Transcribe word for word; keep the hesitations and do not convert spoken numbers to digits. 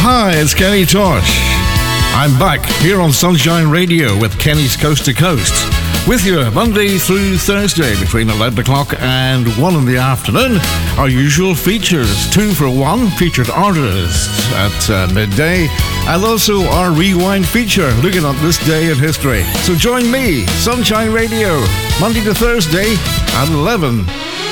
Hi, it's Kenny Tosh. I'm back here on Sunshine Radio with Kenny's Coast to Coast, with you Monday through Thursday between eleven o'clock and one in the afternoon. Our usual features, two for one, featured artists at uh, midday, and also our Rewind feature, looking at this day in history. So join me, Sunshine Radio, Monday to Thursday at eleven.